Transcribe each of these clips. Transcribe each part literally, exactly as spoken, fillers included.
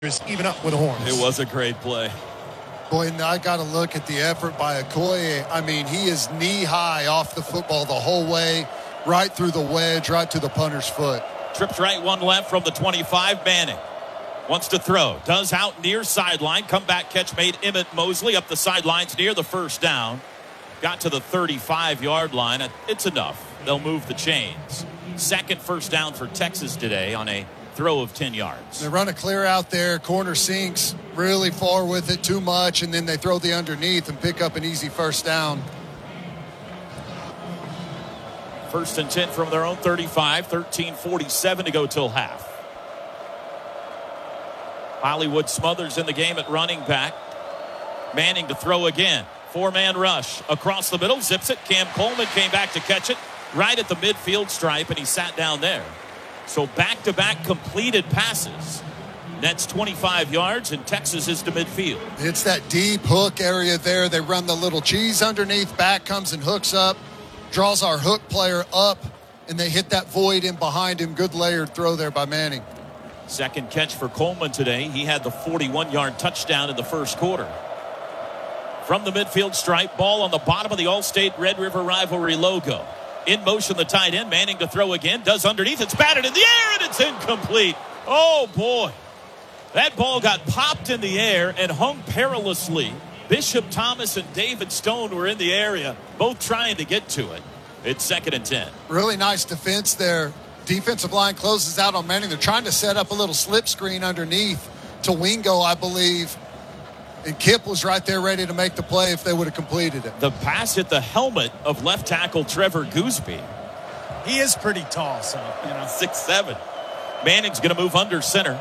even up with the horns. It was a great play. Boy, and I got to look at the effort by Okoye. I mean, he is knee-high off the football the whole way, right through the wedge, right to the punter's foot. Trips right, one left from the twenty-five. Manning wants to throw. Does out near sideline. Comeback catch made Emmett Mosley up the sidelines near the first down. Got to the thirty-five-yard line. It's enough. They'll move the chains. Second first down for Texas today on a throw of ten yards. They run a clear out there. Corner sinks really far with it, too much, and then they throw the underneath and pick up an easy first down. First and ten from their own thirty-five. thirteen forty-seven to go till half. Hollywood Smothers in the game at running back. Manning to throw again. Four-man rush across the middle. Zips it. Cam Coleman came back to catch it right at the midfield stripe, and he sat down there. So back-to-back completed passes. That's twenty-five yards, and Texas is to midfield. It's that deep hook area there. They run the little cheese underneath. Back comes and hooks up. Draws our hook player up, and they hit that void in behind him. Good layered throw there by Manning. Second catch for Coleman today. He had the forty-one-yard touchdown in the first quarter. From the midfield stripe, ball on the bottom of the All-State Red River Rivalry logo. In motion, the tight end. Manning to throw again. Does underneath. It's batted in the air, and it's incomplete. Oh, boy. That ball got popped in the air and hung perilously. Bishop Thomas and David Stone were in the area, both trying to get to it. It's second and ten. Really nice defense there. Defensive line closes out on Manning. They're trying to set up a little slip screen underneath to Wingo, I believe. And Kip was right there ready to make the play if they would have completed it. The pass hit the helmet of left tackle Trevor Gooseby. He is pretty tall, so, you know. six seven. Manning's going to move under center.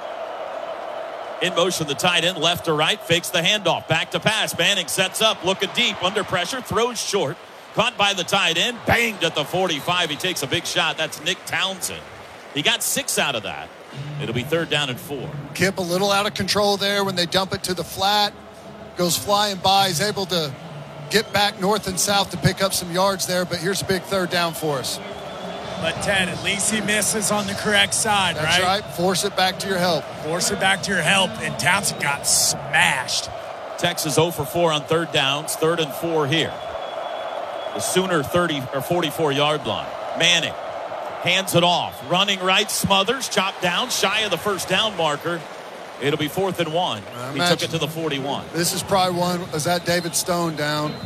In motion, the tight end, left to right, fakes the handoff. Back to pass. Manning sets up, looking deep, under pressure, throws short. Caught by the tight end, banged at the forty-five. He takes a big shot. That's Nick Townsend. He got six out of that. It'll be third down and four. Kip a little out of control there when they dump it to the flat. Goes flying by. He's able to get back north and south to pick up some yards there, but here's a big third down for us. But, Ted, at least he misses on the correct side, That's right? right. Force it back to your help. Force it back to your help, and Townsend got smashed. Texas zero for four on third downs. Third and four here. The Sooner thirty or forty-four-yard line. Manning hands it off. Running right, Smothers, chopped down, shy of the first down marker. It'll be fourth and one. I he took it to the forty-one. This is probably one. Is that David Stone down?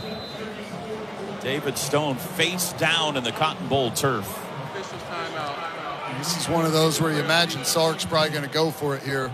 David Stone face down in the Cotton Bowl turf. This is one of those where you imagine Sark's probably going to go for it here.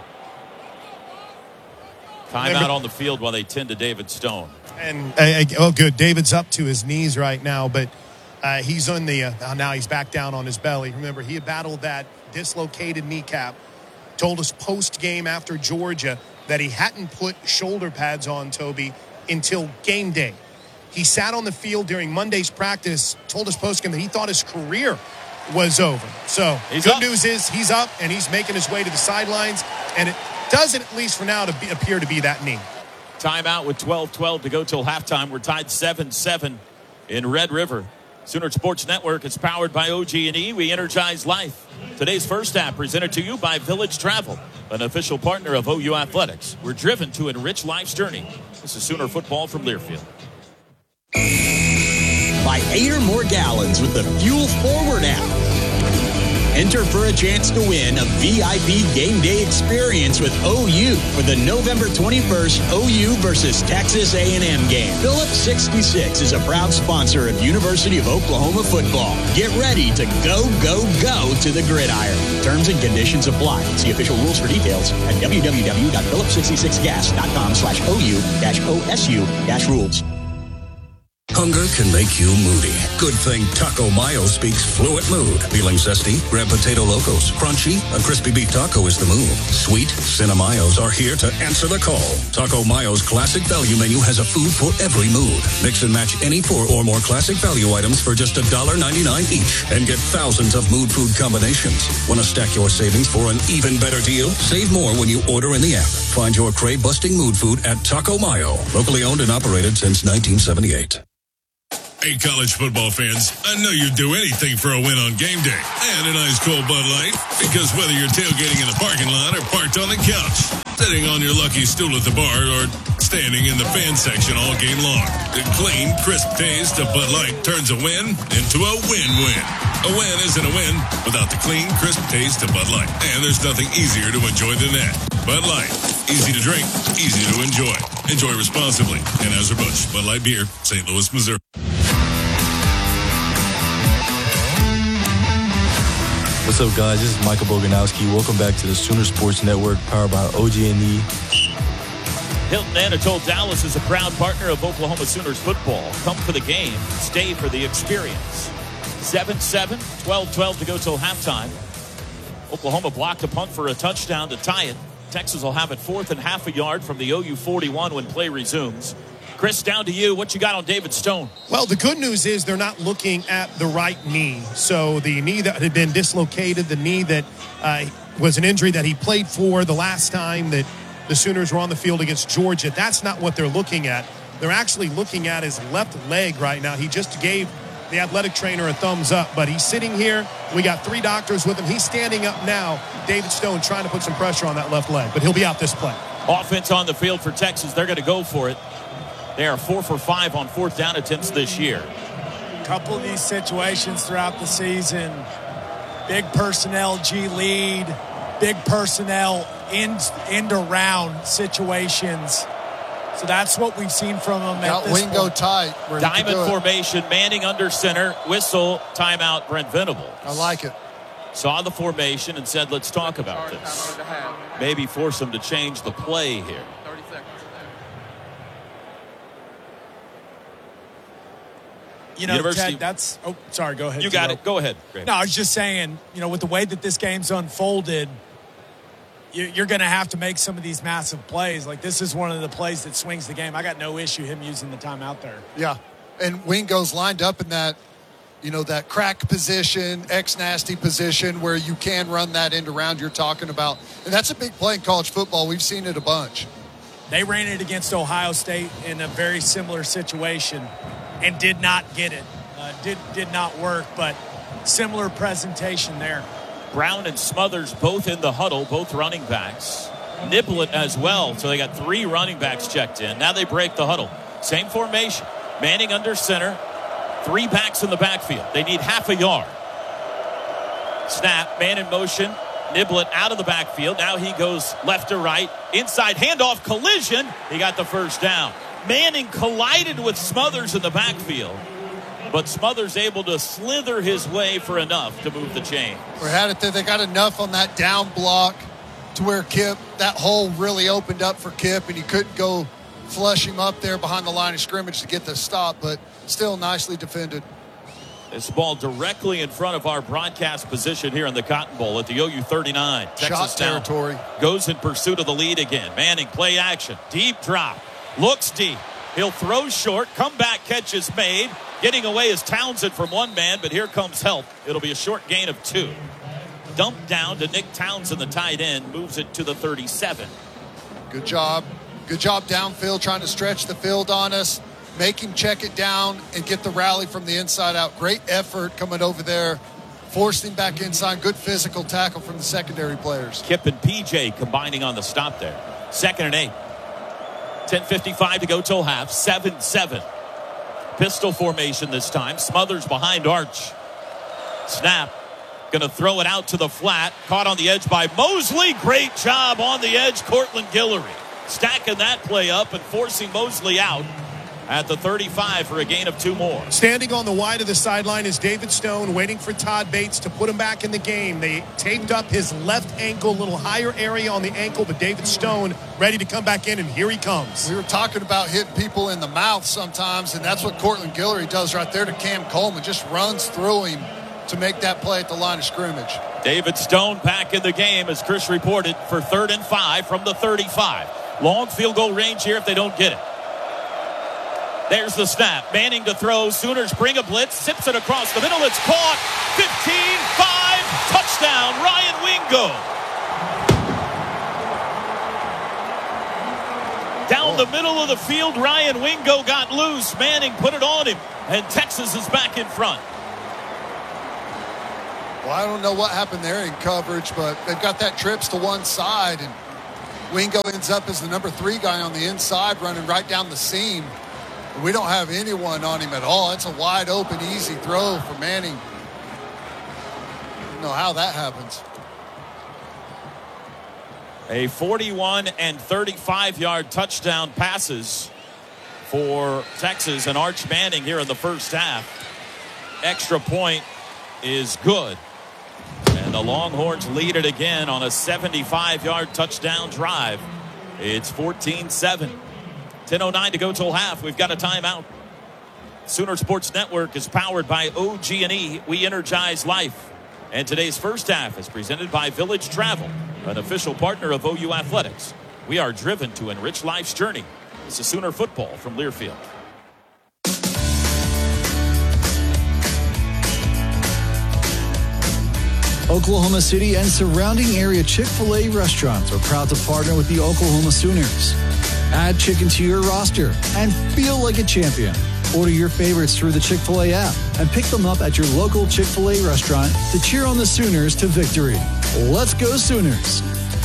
Timeout on the field while they tend to David Stone. And uh, oh, good. David's up to his knees right now, but uh, he's on the uh, now he's back down on his belly. Remember, he had battled that dislocated kneecap. Told us post game after Georgia that he hadn't put shoulder pads on, Toby, until game day. He sat on the field during Monday's practice. Told us post game that he thought his career was over. So he's good up. news is he's up and he's making his way to the sidelines, and it doesn't, at least for now, to be, appear to be that knee. Timeout with twelve twelve to go till halftime. We're tied seven seven in Red River. Sooner Sports Network is powered by O G and E. We energize life. Today's first half presented to you by Village Travel, an official partner of O U Athletics. We're driven to enrich life's journey. This is Sooner football from Learfield. Buy eight or more gallons with the Fuel Forward app. Enter for a chance to win a V I P game day experience with O U for the November twenty-first O U versus Texas A and M game. Phillips sixty-six is a proud sponsor of University of Oklahoma football. Get ready to go, go, go to the gridiron. Terms and conditions apply. See official rules for details at w w w dot phillips sixty-six gas dot com slash O U dash O S U dash rules. Hunger can make you moody. Good thing Taco Mayo speaks fluent mood. Feeling zesty? Grab Potato Locos. Crunchy? A crispy beef taco is the move. Sweet? Cinemayos are here to answer the call. Taco Mayo's classic value menu has a food for every mood. Mix and match any four or more classic value items for just one dollar ninety-nine each and get thousands of mood food combinations. Want to stack your savings for an even better deal? Save more when you order in the app. Find your crave-busting mood food at Taco Mayo. Locally owned and operated since nineteen seventy-eight. Hey, college football fans, I know you'd do anything for a win on game day and an ice cold Bud Light, because whether you're tailgating in the parking lot or parked on the couch, sitting on your lucky stool at the bar, or standing in the fan section all game long, the clean, crisp taste of Bud Light turns a win into a win-win. A win isn't a win without the clean, crisp taste of Bud Light. And there's nothing easier to enjoy than that. Bud Light. Easy to drink, easy to enjoy. Enjoy responsibly. Anheuser-Busch Bud Light Beer, Saint Louis, Missouri. What's up, guys? This is Michael Boganowski. Welcome back to the Sooner Sports Network, powered by O G and E. Hilton Anatole Dallas is a proud partner of Oklahoma Sooners football. Come for the game, stay for the experience. seven seven, twelve twelve to go till halftime. Oklahoma blocked a punt for a touchdown to tie it. Texas will have it fourth and half a yard from the O U forty-one when play resumes. Chris, down to you. What you got on David Stone? Well, the good news is they're not looking at the right knee. So the knee that had been dislocated, the knee that uh, was an injury that he played for the last time that the Sooners were on the field against Georgia, that's not what they're looking at. They're actually looking at his left leg right now. He just gave the athletic trainer a thumbs up, but he's sitting here. We got three doctors with him. He's standing up now. David Stone trying to put some pressure on that left leg, but he'll be out this play. Offense on the field for Texas. They're going to go for it. They are four for five on fourth down attempts this year. A couple of these situations throughout the season, big personnel G lead, big personnel end, end around situations. So that's what we've seen from them. Got at this Wingo point. tight. Diamond formation, Manning under center, whistle, timeout, Brent Venables. I like it. Saw the formation and said, let's talk about this. Maybe force them to change the play here. You know, University. Ted, that's – oh, sorry, go ahead. You got Joe. it. Go ahead. No, I was just saying, you know, with the way that this game's unfolded, you're going to have to make some of these massive plays. Like, this is one of the plays that swings the game. I got no issue him using the timeout there. Yeah, and Wingo's lined up in that, you know, that crack position, X-nasty position where you can run that end around you're talking about. And that's a big play in college football. We've seen it a bunch. They ran it against Ohio State in a very similar situation and did not get it. Uh, did did not work, but similar presentation there. Brown and Smothers both in the huddle, both running backs. Niblett as well, so they got three running backs checked in. Now they break the huddle. Same formation. Manning under center, three backs in the backfield. They need half a yard. Snap, man in motion. Niblett out of the backfield. Now he goes left to right. Inside handoff, collision. He got the first down. Manning collided with Smothers in the backfield, but Smothers able to slither his way for enough to move the chain. We had it there. They got enough on that down block to where Kip, that hole really opened up for Kip, and he couldn't go flush him up there behind the line of scrimmage to get the stop, but still nicely defended. This ball directly in front of our broadcast position here in the Cotton Bowl at the O U thirty-nine. Texas Shot territory. Goes in pursuit of the lead again. Manning, play action. Deep drop. Looks deep. He'll throw short. Comeback catch is made. Getting away is Townsend from one man, but here comes help. It'll be a short gain of two. Dumped down to Nick Townsend, the tight end. Moves it to the thirty-seven. Good job. Good job downfield, trying to stretch the field on us. Make him check it down and get the rally from the inside out. Great effort coming over there. Forced him back inside. Good physical tackle from the secondary players. Kip and P J combining on the stop there. Second and eight. ten fifty-five to go till half. seven seven. Pistol formation this time. Smothers behind Arch. Snap. Going to throw it out to the flat. Caught on the edge by Mosley. Great job on the edge, Cortland Guillory. Stacking that play up and forcing Mosley out at the thirty-five for a gain of two more. Standing on the wide of the sideline is David Stone, waiting for Todd Bates to put him back in the game. They taped up his left ankle, a little higher area on the ankle, but David Stone ready to come back in, and here he comes. We were talking about hitting people in the mouth sometimes, and that's what Cortland Guillory does right there to Cam Coleman. Just runs through him to make that play at the line of scrimmage. David Stone back in the game, as Chris reported, for third and five from the thirty-five. Long field goal range here if they don't get it. There's the snap. Manning to throw. Sooners bring a blitz. Zips it across the middle. It's caught. fifteen five. Touchdown, Ryan Wingo. Down the middle of the field, Ryan Wingo got loose. Manning put it on him. And Texas is back in front. Well, I don't know what happened there in coverage, but they've got that trips to one side, and Wingo ends up as the number three guy on the inside running right down the seam. We don't have anyone on him at all. It's a wide open, easy throw for Manning. I don't know how that happens. A forty-one and thirty-five yard touchdown passes for Texas and Arch Manning here in the first half. Extra point is good. And the Longhorns lead it again on a seventy-five yard touchdown drive. It's fourteen seven. ten oh nine to go till half. We've got a timeout. Sooner Sports Network is powered by O G and E. We energize life. And today's first half is presented by Village Travel, an official partner of O U Athletics. We are driven to enrich life's journey. This is Sooner football from Learfield. Oklahoma City and surrounding area Chick-fil-A restaurants are proud to partner with the Oklahoma Sooners. Add chicken to your roster and feel like a champion. Order your favorites through the Chick-fil-A app and pick them up at your local Chick-fil-A restaurant to cheer on the Sooners to victory. Let's go Sooners!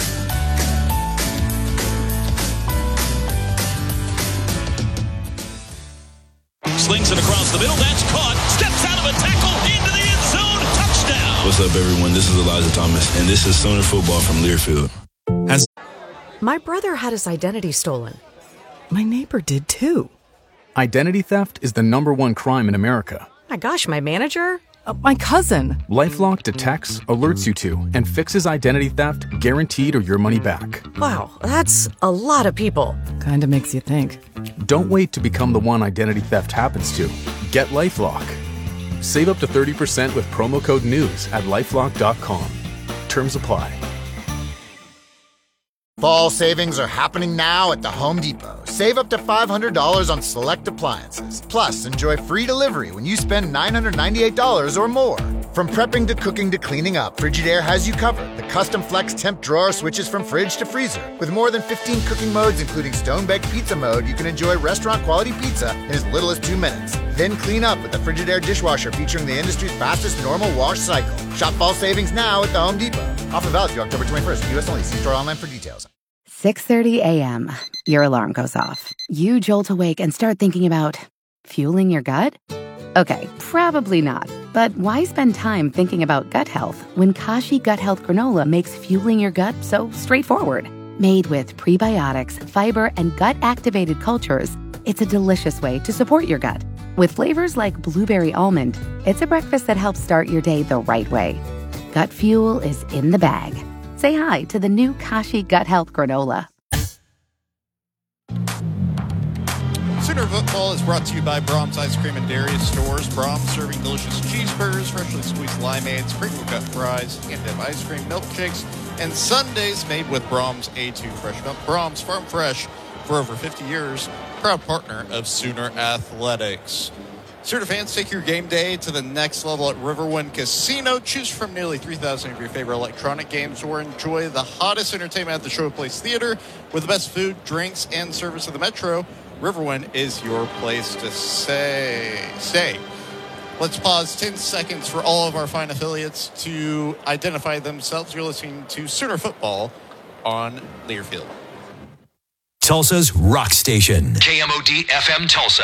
Slings it across the middle. That's caught. Steps out of a tackle into the end zone. Touchdown. What's up, everyone? This is Elijah Thomas, and this is Sooner Football from Learfield. As My brother had his identity stolen. My neighbor did too. Identity theft is the number one crime in America. My gosh, my manager? Uh, my cousin. LifeLock detects, alerts you to, and fixes identity theft guaranteed or your money back. Wow, that's a lot of people. Kinda makes you think. Don't wait to become the one identity theft happens to. Get LifeLock. Save up to thirty percent with promo code NEWS at lifelock dot com. Terms apply. Fall savings are happening now at the Home Depot. Save up to five hundred dollars on select appliances. Plus, enjoy free delivery when you spend nine hundred ninety-eight dollars or more. From prepping to cooking to cleaning up, Frigidaire has you covered. The custom flex temp drawer switches from fridge to freezer. With more than fifteen cooking modes, including stone-baked pizza mode, you can enjoy restaurant-quality pizza in as little as two minutes. Then clean up with the Frigidaire dishwasher featuring the industry's fastest normal wash cycle. Shop fall savings now at the Home Depot. Offer valid through October twenty-first. U S only. See store online for details. six thirty a.m. Your alarm goes off. You jolt awake and start thinking about fueling your gut? Okay, probably not. But why spend time thinking about gut health when Kashi Gut Health Granola makes fueling your gut so straightforward? Made with prebiotics, fiber, and gut-activated cultures, it's a delicious way to support your gut. With flavors like blueberry almond, it's a breakfast that helps start your day the right way. Gut fuel is in the bag. Say hi to the new Kashi Gut Health Granola. Sooner Football is brought to you by Brahms Ice Cream and Dairy Stores. Brahms serving delicious cheeseburgers, freshly squeezed limeades, crinkle cut fries, hand-dip ice cream, milkshakes, and sundaes made with Brahms A two fresh milk. Brahms Farm Fresh for over fifty years, proud partner of Sooner Athletics. Sooner fans, take your game day to the next level at Riverwind Casino. Choose from nearly three thousand of your favorite electronic games or enjoy the hottest entertainment at the Showplace Theater with the best food, drinks, and service of the Metro. Riverwind is your place to say, stay. Let's pause ten seconds for all of our fine affiliates to identify themselves. You're listening to Sooner Football on Learfield. Tulsa's Rock Station. K M O D F M Tulsa.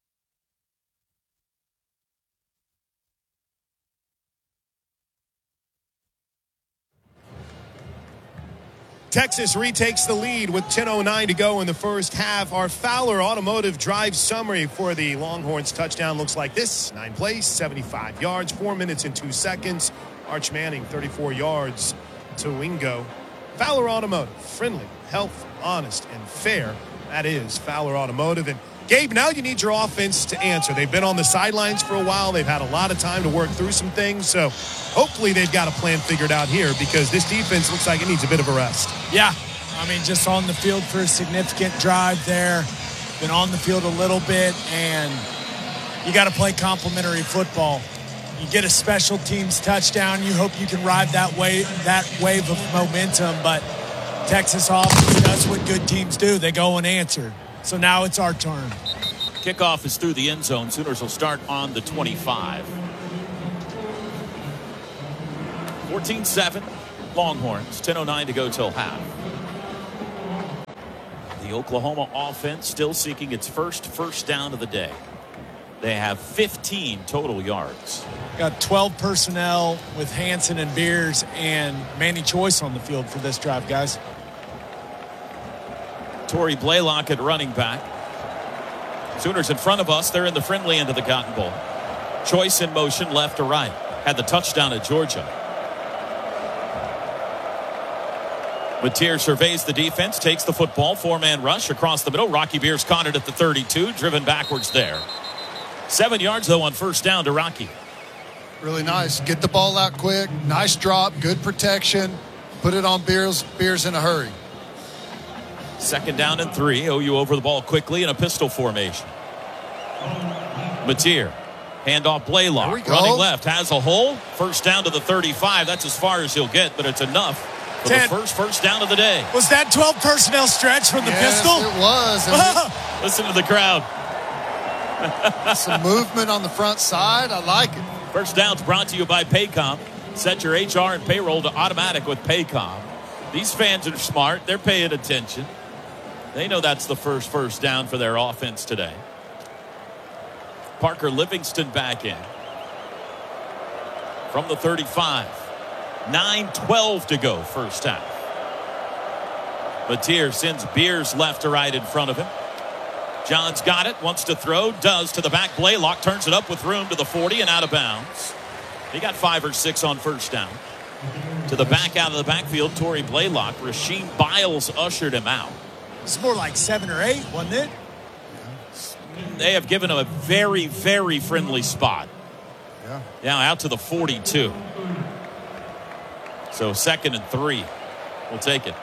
Texas retakes the lead with ten oh nine to go in the first half. Our Fowler Automotive drive summary for the Longhorns touchdown looks like this. Nine plays, seventy-five yards, four minutes and two seconds. Arch Manning, thirty-four yards to Wingo. Fowler Automotive, friendly, health, honest, and fair. That is Fowler Automotive. And Gabe, now you need your offense to answer. They've been on the sidelines for a while. They've had a lot of time to work through some things. So hopefully they've got a plan figured out here because this defense looks like it needs a bit of a rest. Yeah. I mean, just on the field for a significant drive there. Been on the field a little bit, and you got to play complementary football. You get a special teams touchdown. You hope you can ride that wave, that wave of momentum. But Texas offense does what good teams do. They go and answer. So now it's our turn. Kickoff is through the end zone. Sooners will start on the twenty-five. fourteen seven, Longhorns. ten oh nine to go till half. The Oklahoma offense still seeking its first first down of the day. They have fifteen total yards. Got twelve personnel with Hansen and Beers and Manny Choice on the field for this drive, guys. Torrey Blaylock at running back. Sooners in front of us. They're in the friendly end of the Cotton Bowl. Choice in motion left to right. Had the touchdown at Georgia. Mateer surveys the defense, takes the football, four-man rush across the middle. Rocky Beers caught it at the thirty-two, driven backwards there. Seven yards, though, on first down to Rocky. Really nice. Get the ball out quick. Nice drop. Good protection. Put it on Beers. Beers in a hurry. Second down and three. O U over the ball quickly in a pistol formation. Mateer. Handoff Blaylock. Running left. Has a hole. First down to the thirty-five. That's as far as he'll get, but it's enough for Ten. the first first down of the day. Was that twelve personnel stretch from the yes, pistol? It was. we, Listen to the crowd. Some movement on the front side. I like it. First down's brought to you by Paycom. Set your H R and payroll to automatic with Paycom. These fans are smart. They're paying attention. They know that's the first first down for their offense today. Parker Livingston back in. From the thirty-five. nine twelve to go first half. Mateer sends Beers left to right in front of him. John's got it, wants to throw, does to the back. Blaylock turns it up with room to the forty and out of bounds. He got five or six on first down. To the back out of the backfield, Torrey Blaylock. Rasheem Biles ushered him out. It's more like seven or eight, wasn't it? They have given him a very, very friendly spot. Yeah. Now out to the forty-two. So second and three. We'll take it.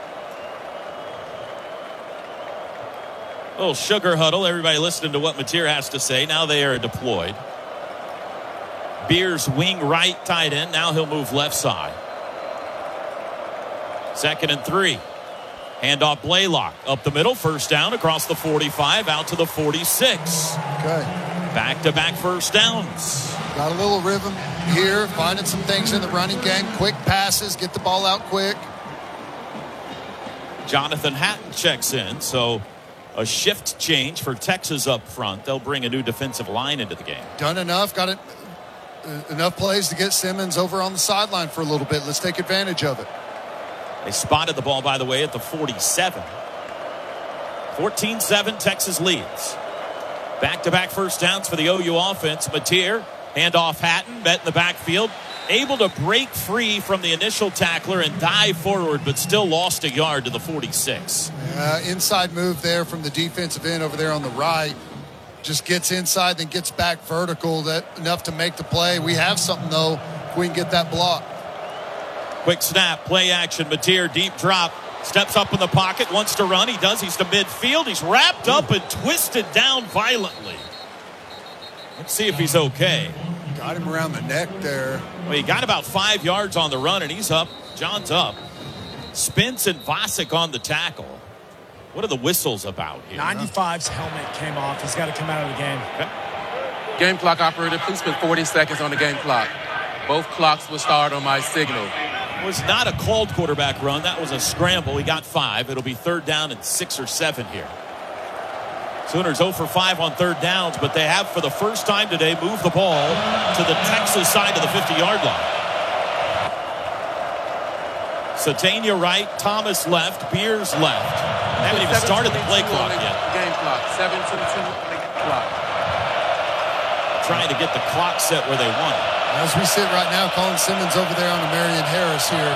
Little sugar huddle. Everybody listening to what Mateer has to say. Now they are deployed. Beers wing right tight end. Now he'll move left side. Second and three. Handoff Blaylock. Up the middle. First down across the forty-five. Out to the forty-six. Okay. Back-to-back first downs. Got a little rhythm here. Finding some things in the running game. Quick passes. Get the ball out quick. Jonathan Hatton checks in. So a shift change for Texas up front. They'll bring a new defensive line into the game. Done enough. Got it. Uh, enough plays to get Simmons over on the sideline for a little bit. Let's take advantage of it. They spotted the ball, by the way, at the forty-seven. fourteen seven, Texas leads. Back-to-back first downs for the O U offense. Mateer, handoff Hatton, met in the backfield. Able to break free from the initial tackler and dive forward, but still lost a yard to the forty-six. Uh, inside move there from the defensive end over there on the right. Just gets inside, then gets back vertical. That enough to make the play. We have something, though, if we can get that block. Quick snap, play action. Mateer, deep drop. Steps up in the pocket, wants to run. He does. He's to midfield. He's wrapped up and twisted down violently. Let's see if he's okay. Got him around the neck there. Well, he got about five yards on the run, and he's up. John's up. Spence and Vasic on the tackle. What are the whistles about here? ninety-five's helmet came off. He's got to come out of the game. Okay. Game clock operator, please put forty seconds on the game clock. Both clocks will start on my signal. It was not a called quarterback run. That was a scramble. He got five. It'll be third down and six or seven here. Sooners oh for five on third downs, but they have, for the first time today, moved the ball to the Texas side of the fifty-yard line. Satania right, Thomas left, Beers left. They haven't even started the play clock yet. Game clock, seven twenty-two clock. Trying to get the clock set where they want it. As we sit right now, Colin Simmons over there on a Marion Harris here.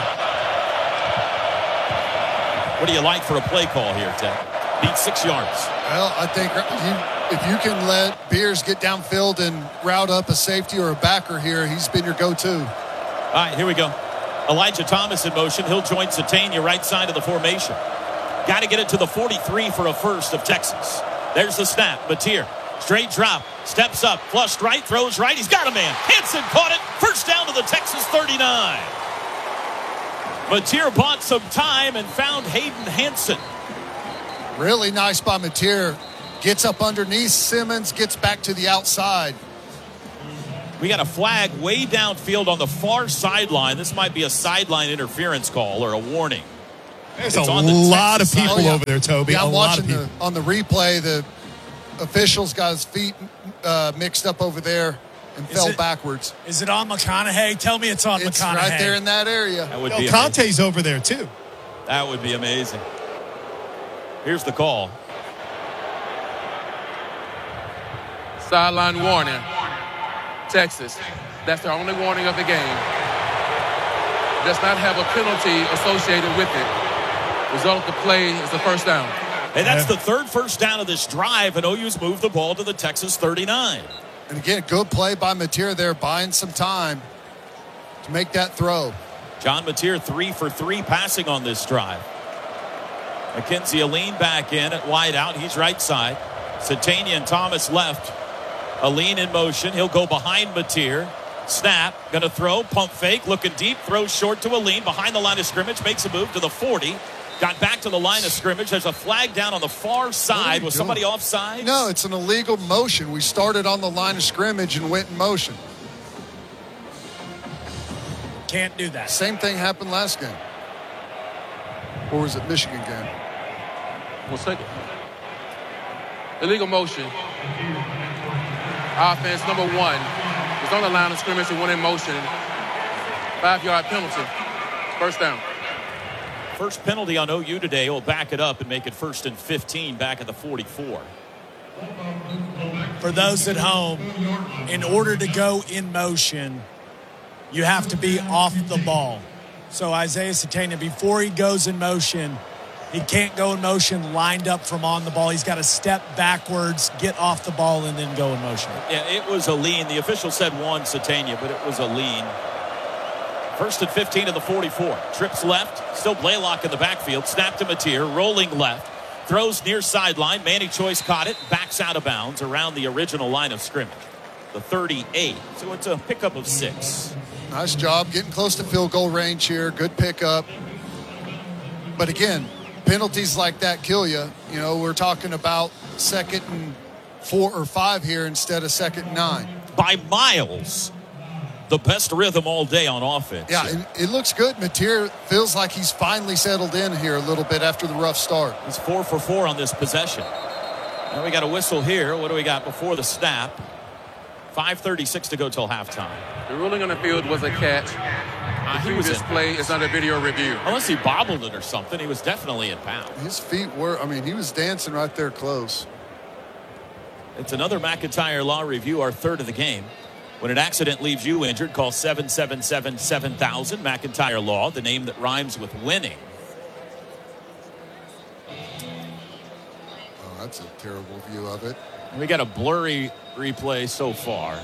What do you like for a play call here, Ted? Beat six yards. Well, I think you, if you can let Beers get downfield and route up a safety or a backer here, he's been your go-to. All right, here we go. Elijah Thomas in motion. He'll join Satania right side of the formation. Got to get it to the forty-three for a first of Texas. There's the snap. Mateer. Straight drop, steps up, flushed right, throws right. He's got a man. Hansen caught it. First down to the Texas thirty-nine. Mateer bought some time and found Hayden Hansen. Really nice by Mateer. gets up underneath Simmons, gets back to the outside. We got a flag way downfield on the far sideline. This might be a sideline interference call or a warning. There's it's a on the lot Texas of people Oh, yeah. over there, Toby. Yeah, a I'm lot watching of people. the, on the replay. The officials got his feet uh, mixed up over there and Is fell it- backwards. Is it on McConaughey? Tell me it's on It's McConaughey. right there in that area. That would Yo, be Conte's over there, too. That would be amazing. Here's the call. Sideline warning. Texas. That's their only warning of the game. Does not have a penalty associated with it. Result of the play is a first down. And that's the third first down of this drive, and O U's moved the ball to the Texas thirty-nine. And again, good play by Mateer there, buying some time to make that throw. John Mateer three for three passing on this drive. Mackenzie Aline back in at wide out. He's right side. Satania and Thomas left. Aline in motion. He'll go behind Mateer. Snap. Going to throw. Pump fake. Looking deep. Throws short to Aline. Behind the line of scrimmage. Makes a move to the forty. Got back to the line of scrimmage. There's a flag down on the far side. Was doing? somebody offside? No, it's an illegal motion. We started on the line of scrimmage and went in motion. Can't do that. Same thing happened last game. Or was it Michigan game? We'll take it. Illegal motion. Offense number one was on the line of scrimmage and went in motion. Five-yard penalty. First down. First penalty on O U today will back it up and make it first and fifteen back at the forty-four. For those at home, in order to go in motion, you have to be off the ball. So Isaiah Satania, before he goes in motion, he can't go in motion lined up from on the ball. He's got to step backwards, get off the ball, and then go in motion. Yeah, it was a lean. The official said one Satania, but it was a lean. First and fifteen of the forty-four. Trips left. Still Blaylock in the backfield. Snap to Mateer. Rolling left. Throws near sideline. Manny Choice caught it. Backs out of bounds around the original line of scrimmage. The thirty-eight. So it's a pickup of six. Nice job getting close to field goal range here. Good pickup. But again, penalties like that kill you. You know, we're talking about second and four or five here instead of second and nine. By miles. The best rhythm all day on offense. Yeah, it, it looks good. Mateer feels like he's finally settled in here a little bit after the rough start. He's four for four on this possession. Now we got a whistle here. What do we got before the snap? five thirty-six to go till halftime. The ruling on the field was a catch. Uh, The he was previous in, play is under video review. unless he bobbled it or something, he was definitely in bounds. His feet were, I mean, he was dancing right there close. It's another McIntyre Law review, our third of the game. When an accident leaves you injured, call seven seven seven, seven thousand. McIntyre Law, the name that rhymes with winning. Oh, that's a terrible view of it. We got a blurry replay so far.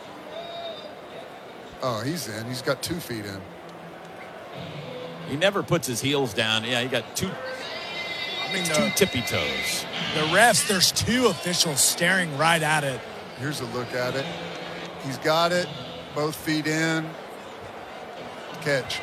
Oh, he's in. He's got two feet in. He never puts his heels down. Yeah, he got two, I mean, two the, tippy toes. the refs, there's two officials staring right at it. Here's a look at it. He's got it. Both feet in. Catch.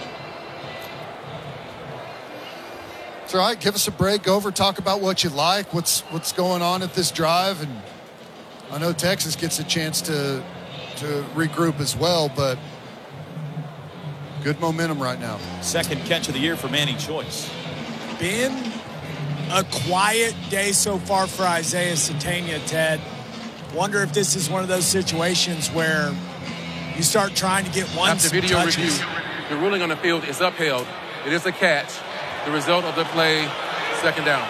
It's all right. Give us a break. Go over, talk about what you like, what's what's going on at this drive. And I know Texas gets a chance to to regroup as well, but good momentum right now. Second catch of the year for Manny Choice. Been a quiet day so far for Isaiah Satania, Ted. Wonder if this is one of those situations where you start trying to get one After video touches. review, the ruling on the field is upheld. It is a catch. The result of the play, second down.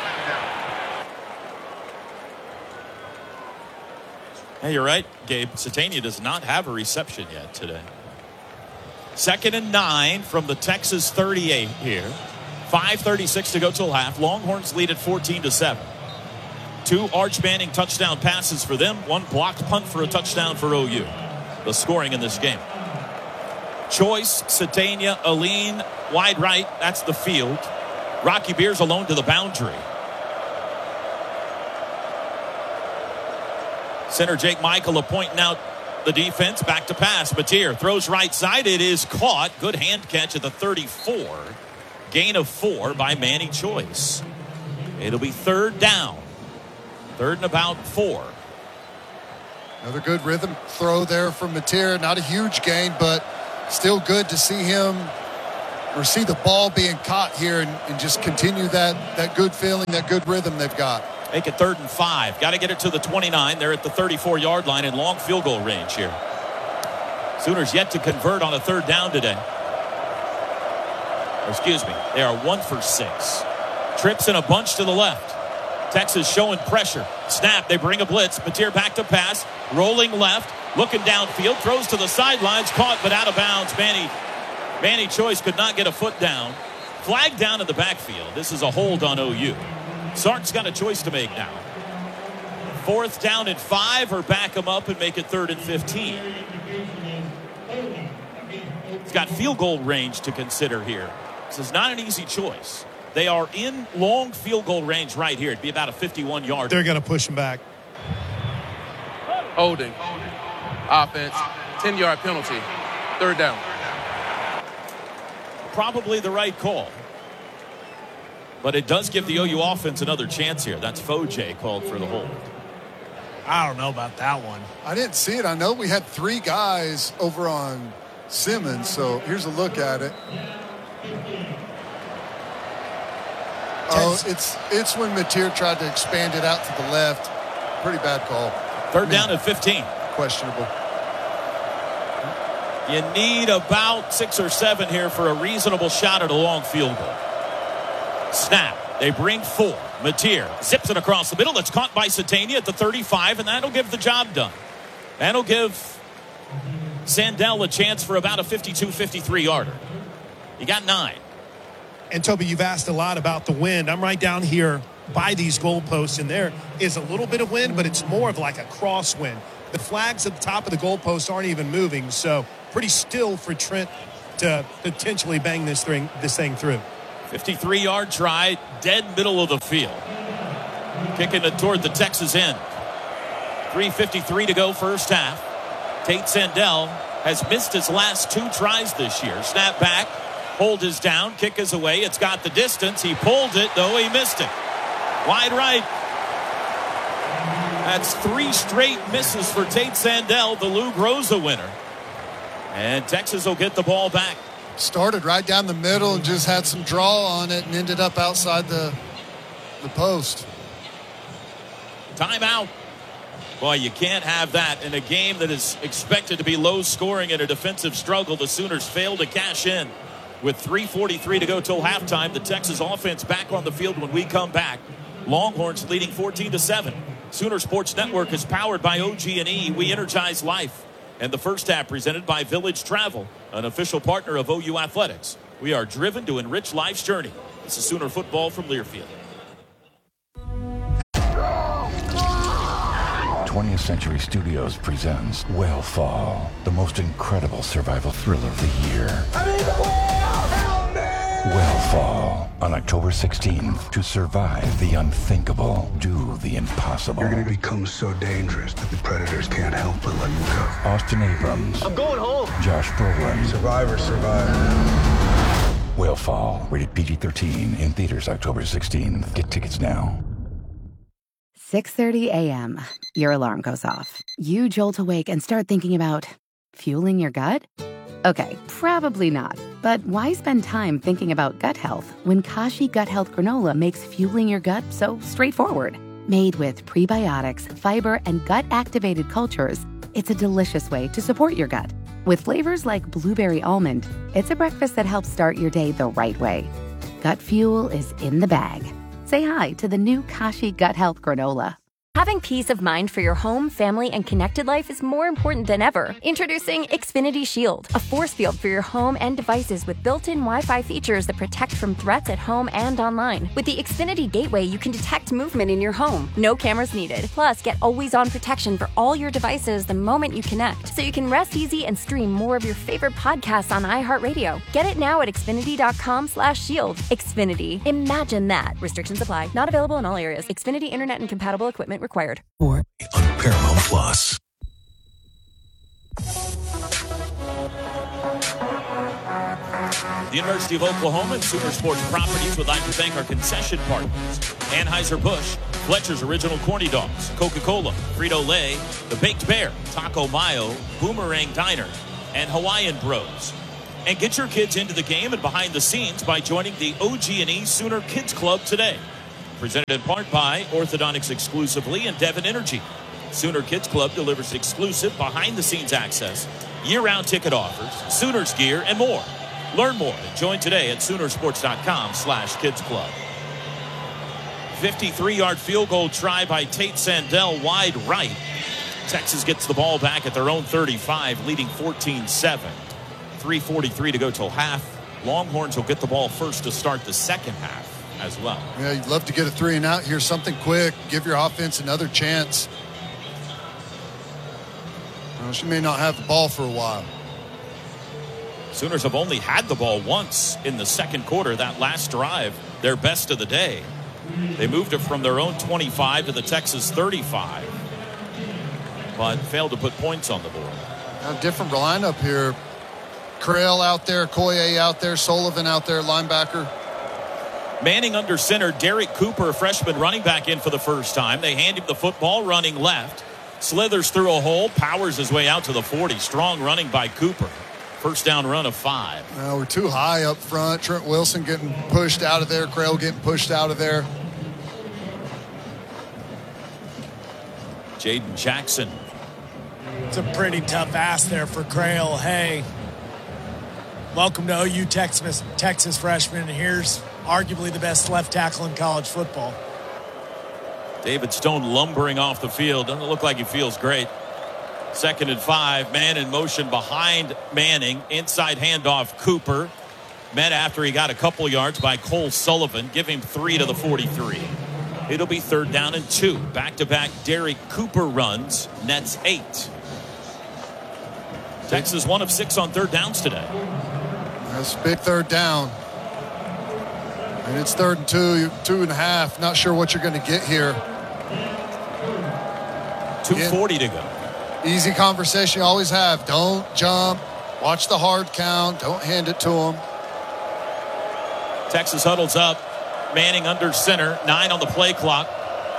Hey, you're right, Gabe. Satania does not have a reception yet today. Second and nine from the Texas thirty-eight here. five thirty-six to go till half. Longhorns lead at fourteen to seven. Two Arch Manning touchdown passes for them. One blocked punt for a touchdown for O U. The scoring in this game. Choice, Satania, Aline, wide right. That's the field. Rocky Beers alone to the boundary. Center Jake Michael pointing out the defense. Back to pass. Mateer throws right side. It is caught. Good hand catch at the thirty-four. Gain of four by Manny Choice. It'll be third down. Third and about four. Another good rhythm throw there from Mateer. Not a huge gain, but still good to see him or see the ball being caught here and, and just continue that, that good feeling, that good rhythm they've got. Make it third and five. Got to get it to the twenty-nine. They're at the thirty-four-yard line in long field goal range here. Sooners yet to convert on a third down today. Or excuse me, they are one for six. Trips in a bunch to the left. Texas showing pressure. Snap, they bring a blitz. Mateer back to pass. Rolling left. Looking downfield. Throws to the sidelines. Caught but out of bounds. Manny, Manny Choice could not get a foot down. Flag down in the backfield. This is a hold on O U. Sark's got a choice to make now. Fourth down and five, or back him up and make it third and fifteen. He's got field goal range to consider here. This is not an easy choice. They are in long field goal range right here. It'd be about a fifty-one-yard. They're going to push him back. Holding. Offense. ten-yard penalty. Third down. Probably the right call. But it does give the O U offense another chance here. That's Foje called for the hold. I don't know about that one. I didn't see it. I know we had three guys over on Simmons, so here's a look at it. Oh, it's it's when Mateer tried to expand it out to the left. Pretty bad call. Third I mean, down at fifteen. Questionable. You need about six or seven here for a reasonable shot at a long field goal. Snap. They bring four. Mateer zips it across the middle. It's caught by Satania at the thirty-five, and that'll give the job done. That'll give Sandell a chance for about a fifty-two, fifty-three-yarder. You got nine. And, Toby, you've asked a lot about the wind. I'm right down here by these goalposts, and there is a little bit of wind, but it's more of like a crosswind. The flags at the top of the goalposts aren't even moving, so pretty still for Trent to potentially bang this thing, this thing through. fifty-three-yard try, dead middle of the field. Kicking it toward the Texas end. three fifty-three to go first half. Tate Sandell has missed his last two tries this year. Snap back. Hold is down. Kick is away. It's got the distance. He pulled it, though he missed it. Wide right. That's three straight misses for Tate Sandell, the Lou Groza winner. And Texas will get the ball back. Started right down the middle and just had some draw on it and ended up outside the, the post. Timeout. Boy, you can't have that in a game that is expected to be low scoring in a defensive struggle. The Sooners fail to cash in. With three forty-three to go till halftime, the Texas offense back on the field when we come back. Longhorns leading fourteen to seven. Sooner Sports Network is powered by O G and E. We energize life. And the first half presented by Village Travel, an official partner of O U Athletics. We are driven to enrich life's journey. This is Sooner football from Learfield. twentieth Century Studios presents Whale the most incredible survival thriller of the year. Whale on October sixteenth. To survive the unthinkable, do the impossible. You're going to become so dangerous that the predators can't help but let you go. Austin Abrams. I'm going home. Josh Brolin. Survivor, survivor. Whale rated P G thirteen, in theaters October sixteenth. Get tickets now. six thirty a.m. Your alarm goes off. You jolt awake and start thinking about fueling your gut? Okay, probably not. But why spend time thinking about gut health when Kashi Gut Health Granola makes fueling your gut so straightforward? Made with prebiotics, fiber, and gut-activated cultures, it's a delicious way to support your gut. With flavors like blueberry almond, it's a breakfast that helps start your day the right way. Gut fuel is in the bag. Say hi to the new Kashi Gut Health Granola. Having peace of mind for your home, family, and connected life is more important than ever. Introducing Xfinity Shield, a force field for your home and devices with built-in Wi-Fi features that protect from threats at home and online. With the Xfinity Gateway, you can detect movement in your home. No cameras needed. Plus, get always-on protection for all your devices the moment you connect, so you can rest easy and stream more of your favorite podcasts on iHeartRadio. Get it now at Xfinity.com slash shield. Xfinity. Imagine that. Restrictions apply. Not available in all areas. Xfinity Internet and compatible equipment required. Or on Paramount Plus. The University of Oklahoma and Sooner Sports Properties would like to thank our concession partners. Anheuser-Busch, Fletcher's Original Corny Dogs, Coca-Cola, Frito-Lay, The Baked Bear, Taco Mayo, Boomerang Diner, and Hawaiian Bros. And get your kids into the game and behind the scenes by joining the O G and E Sooner Kids Club today. Presented in part by Orthodontics Exclusively and Devon Energy. Sooner Kids Club delivers exclusive behind-the-scenes access, year-round ticket offers, Sooners gear, and more. Learn more and join today at Soonersports.com slash Kids Club. fifty-three-yard field goal try by Tate Sandell, wide right. Texas gets the ball back at their own thirty-five, leading fourteen seven. three forty-three to go till half. Longhorns will get the ball first to start the second half as well. Yeah, you'd love to get a three and out here, something quick, give your offense another chance. Well, she may not have the ball for a while. Sooners have only had the ball once in the second quarter, that last drive, their best of the day. They moved it from their own twenty-five to the Texas thirty-five, but failed to put points on the board. A different lineup here. Crail out there, Koye out there, Sullivan out there, linebacker. Manning under center, Derek Cooper, a freshman running back in for the first time. They hand him the football, running left. Slithers through a hole, powers his way out to the forty. Strong running by Cooper. First down run of five. Well, we're too high up front. Trent Wilson getting pushed out of there. Crail getting pushed out of there. Jaden Jackson. It's a pretty tough ask there for Crail. Hey, welcome to O U Texas, Texas freshman. Here's arguably the best left tackle in college football. David Stone lumbering off the field. Doesn't look like he feels great. Second and five. Man in motion behind Manning. Inside handoff, Cooper. Met after he got a couple yards by Cole Sullivan. Give him three to the forty-three. It'll be third down and two. Back-to-back Derek Cooper runs. Nets eight. Texas one of six on third downs today. That's a big third down. And it's third and two, two and a half. Not sure what you're going to get here. two forty to go. Easy conversation you always have. Don't jump. Watch the hard count. Don't hand it to them. Texas huddles up. Manning under center. Nine on the play clock.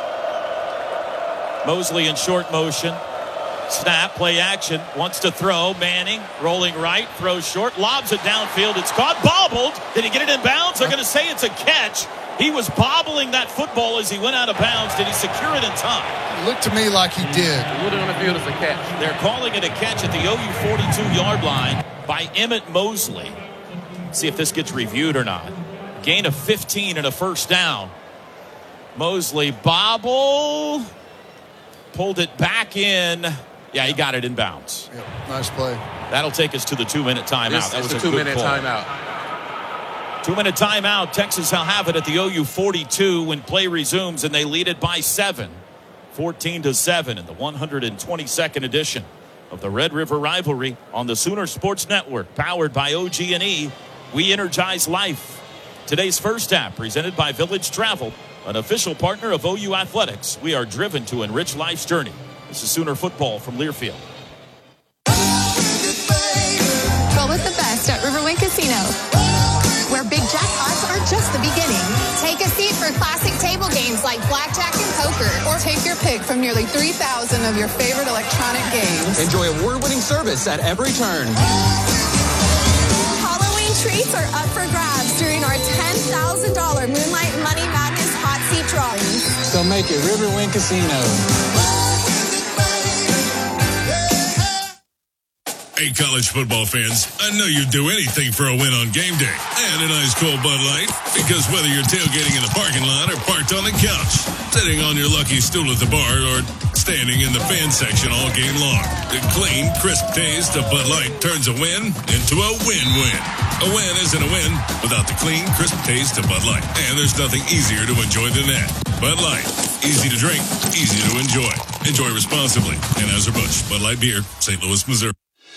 Mosley in short motion. Snap, play action. Wants to throw. Manning rolling right. Throws short. Lobs it downfield. It's caught. Bobbled. Did he get it in bounds? They're going to say it's a catch. He was bobbling that football as he went out of bounds. Did he secure it in time? It looked to me like he did. Put it on the field as a catch. They're calling it a catch at the O U forty-two-yard line by Emmett Mosley. Let's see if this gets reviewed or not. Gain of fifteen and a first down. Mosley bobble. Pulled it back in. Yeah, he got it in bounds. Yep, nice play. That'll take us to the two-minute timeout. This that was a a two-minute good call. timeout. Two-minute timeout. Texas will have it at the O U forty-two when play resumes, and they lead it by seven. fourteen to seven in the one hundred twenty-second edition of the Red River Rivalry on the Sooner Sports Network, powered by O G and E. We energize life. Today's first half presented by Village Travel, an official partner of O U Athletics. We are driven to enrich life's journey. This is Sooner football from Learfield. Roll with the best at Riverwind Casino, where big jackpots are just the beginning. Take a seat for classic table games like blackjack and poker, or take your pick from nearly three thousand of your favorite electronic games. Enjoy award-winning service at every turn. Halloween treats are up for grabs during our ten thousand dollars Moonlight Money Madness hot seat drawing. So make it Riverwind Casino. Hey, college football fans, I know you'd do anything for a win on game day and an ice cold Bud Light, because whether you're tailgating in the parking lot or parked on the couch, sitting on your lucky stool at the bar, or standing in the fan section all game long, the clean, crisp taste of Bud Light turns a win into a win-win. A win isn't a win without the clean, crisp taste of Bud Light, and there's nothing easier to enjoy than that. Bud Light, easy to drink, easy to enjoy. Enjoy responsibly. Anheuser-Busch, Bud Light Beer, Saint Louis, Missouri.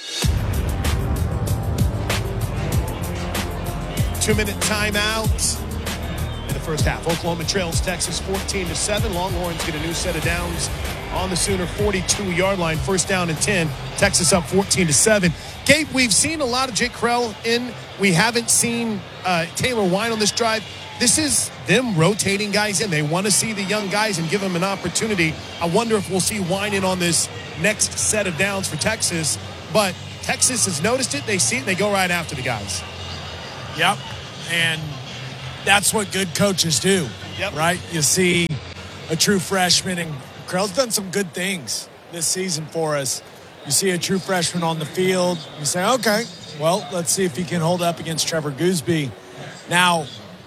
Two-minute timeout in the first half. Oklahoma trails Texas fourteen to seven. Longhorns get a new set of downs on the Sooner forty-two-yard line. First down and ten. Texas up fourteen to seven. Gabe, we've seen a lot of Jake Crail in. We haven't seen uh, Taylor Wine on this drive. this is them rotating guys in. They want to see the young guys and give them an opportunity. I wonder if we'll see Winan on this next set of downs for Texas. But Texas has noticed it. They see it, and they go right after the guys. Yep. And that's what good coaches do, yep. right? You see a true freshman, and Krell's done some good things this season for us. You see a true freshman on the field, you say, okay, well, let's see if he can hold up against Trevor Goosby. Now,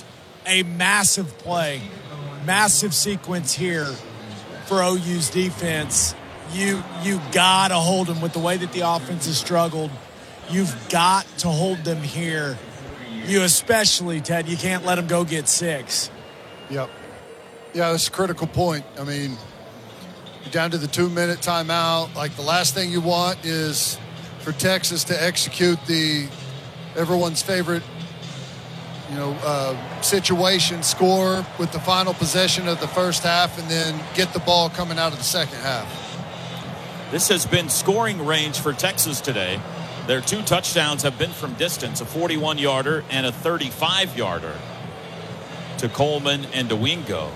a massive play, massive sequence here for O U's defense. You you got to hold them with the way that the offense has struggled. You've got to hold them here. You especially, Ted, you can't let them go get six. Yep. Yeah, that's a critical point. I mean, you're down to the two-minute timeout. Like, the last thing you want is for Texas to execute the everyone's favorite, you know, uh, situation, score with the final possession of the first half, and then get the ball coming out of the second half. This has been scoring range for Texas today. Their two touchdowns have been from distance, a forty-one yarder and a thirty-five yarder to Coleman and to Wingo.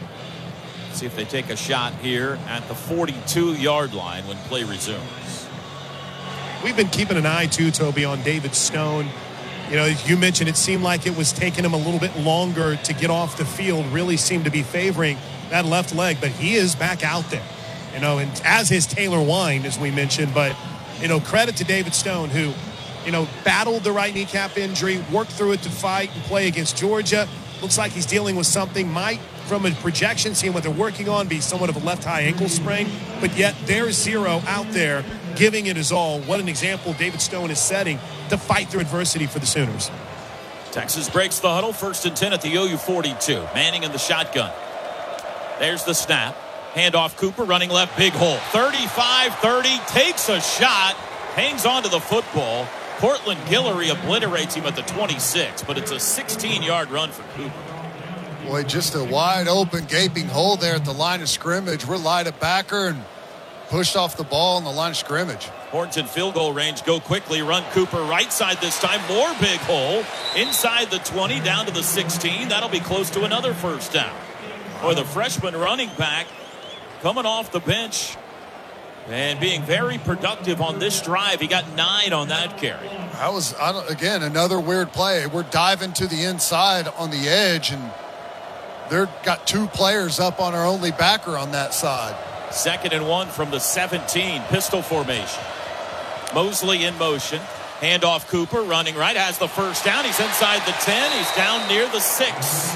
See if they take a shot here at the forty-two yard line when play resumes. We've been keeping an eye, too, Toby, on David Stone. You know, you mentioned it seemed like it was taking him a little bit longer to get off the field, really seemed to be favoring that left leg, but he is back out there. You know, and as is Taylor Wine, as we mentioned, but you know, credit to David Stone, who, you know, battled the right kneecap injury, worked through it to fight and play against Georgia. Looks like he's dealing with something. Might, from a projection, seeing what they're working on, be somewhat of a left high ankle sprain. But yet there's Zero out there giving it his all. What an example David Stone is setting to fight through adversity for the Sooners. Texas breaks the huddle. First and ten at the O U forty-two. Manning in the shotgun. There's the snap. Handoff Cooper, running left, big hole. thirty-five thirty, takes a shot, hangs on to the football. Portland Guillory obliterates him at the twenty-six, but it's a sixteen yard run for Cooper. Boy, just a wide open, gaping hole there at the line of scrimmage. We're light at backer and pushed off the ball on the line of scrimmage. Horns in field goal range, go quickly, run Cooper right side this time. More big hole, inside the twenty, down to the sixteen. That'll be close to another first down. Boy, the freshman running back coming off the bench and being very productive on this drive. He got nine on that carry. That was, I don't, again, another weird play. We're diving to the inside on the edge, and they've got two players up on our only backer on that side. Second and one from the seventeen, pistol formation. Mosley in motion. Handoff Cooper, running right, has the first down. He's inside the ten. He's down near the six.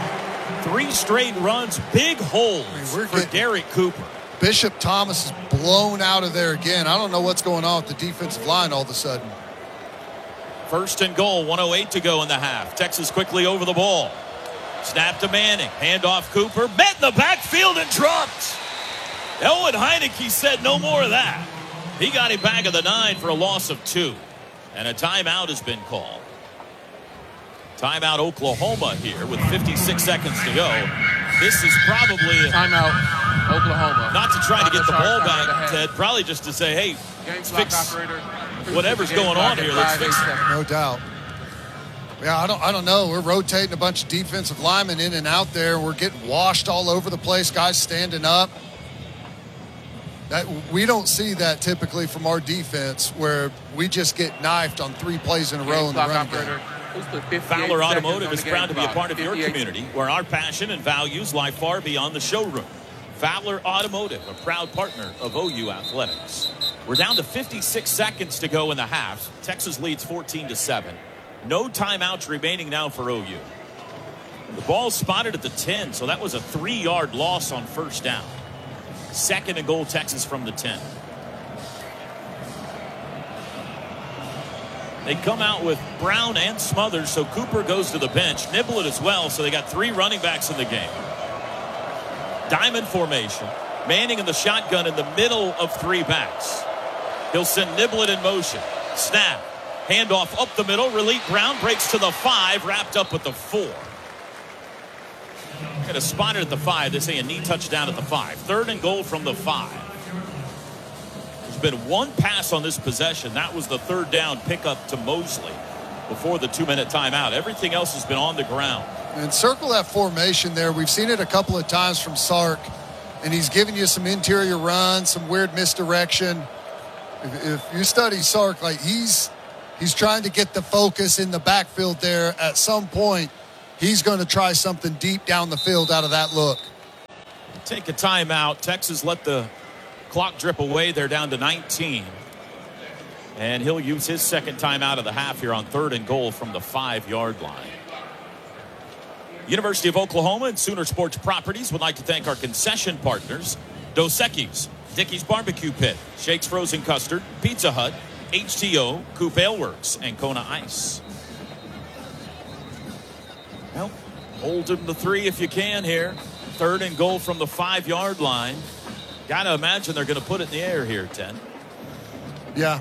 Three straight runs, big holes I mean, we're for Derek Cooper. Bishop Thomas is blown out of there again. I don't know what's going on with the defensive line all of a sudden. First and goal, one oh eight to go in the half. Texas quickly over the ball. Snap to Manning. Handoff Cooper. Met in the backfield and dropped. Owen Heineke said no more of that. He got him back at the nine for a loss of two. And a timeout has been called. Timeout Oklahoma here with fifty-six seconds to go. This is probably a timeout Oklahoma. Not to try to get the ball back, Ted. Probably just to say, hey, let's fix whatever's going on here. Let's fix it. No doubt. Yeah, I don't I don't know. We're rotating a bunch of defensive linemen in and out there. We're getting washed all over the place. Guys standing up. That we don't see that typically from our defense, where we just get knifed on three plays in a row in the run game. Fowler Automotive is proud to be a part of your community, where our passion and values lie far beyond the showroom. Fowler Automotive, a proud partner of O U Athletics. We're down to fifty-six seconds to go in the half. Texas leads fourteen to seven. No timeouts remaining now for O U. The ball spotted at the ten, so that was a three yard loss on first down. Second and goal, Texas from the ten. They come out with Brown and Smothers, so Cooper goes to the bench. Niblett as well, so they got three running backs in the game. Diamond formation. Manning in the shotgun in the middle of three backs. He'll send Niblett in motion. Snap. Handoff up the middle. Raleigh Brown breaks to the five, wrapped up with the four. Got a spotted at the five. They say a knee touchdown at the five. Third and goal from the five. There's been one pass on this possession. That was the third down pickup to Mosley. before the two-minute timeout. Everything else has been on the ground. And circle that formation there. We've seen it a couple of times from Sark, and he's giving you some interior runs, some weird misdirection. If, if you study Sark, like he's he's trying to get the focus in the backfield there. At some point, he's going to try something deep down the field out of that look. Take a timeout. Texas let the clock drip away. They're down to nineteen. And he'll use his second timeout of the half here on third and goal from the five-yard line. University of Oklahoma and Sooner Sports Properties would like to thank our concession partners, Dos Equis, Dickey's Barbecue Pit, Shake's Frozen Custard, Pizza Hut, H T O, Coop Ale Works, and Kona Ice. Well, hold him to three if you can here. Third and goal from the five-yard line. Got to imagine they're going to put it in the air here, Ted. Yeah.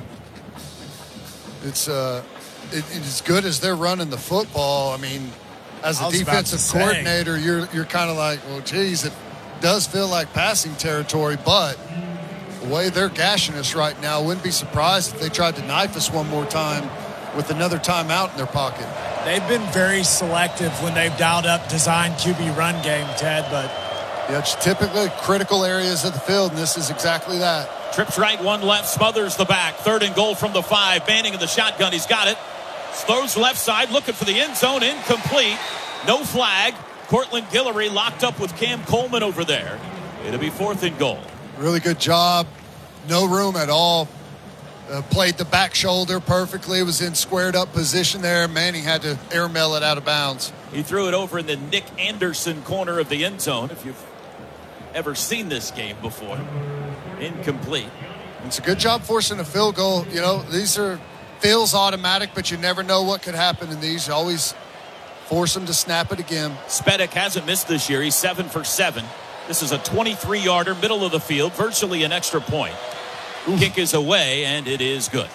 It's uh, it, it's good as they're running the football. I mean, as a defensive coordinator, you're you're kind of like, well, geez, it does feel like passing territory, but the way they're gashing us right now, wouldn't be surprised if they tried to knife us one more time with another timeout in their pocket. They've been very selective when they've dialed up design Q B run game, Ted, but yeah, it's typically critical areas of the field, and this is exactly that. Trips right, one left, smothers the back. Third and goal from the five. Manning in the shotgun. He's got it. Throws left side, looking for the end zone. Incomplete. No flag. Cortland Guillory locked up with Cam Coleman over there. It'll be fourth and goal. Really good job. No room at all. Uh, played the back shoulder perfectly. Was in squared up position there. Manning had to airmail it out of bounds. He threw it over in the Nick Anderson corner of the end zone. If you've ever seen this game before. Incomplete. It's a good job forcing a field goal. You know, these are feels automatic, but you never know what could happen in these. You always force them to snap it again. Spedick hasn't missed this year. He's seven for seven. This is a twenty-three yarder, middle of the field, virtually an extra point. Oof. Kick is away, and it is good.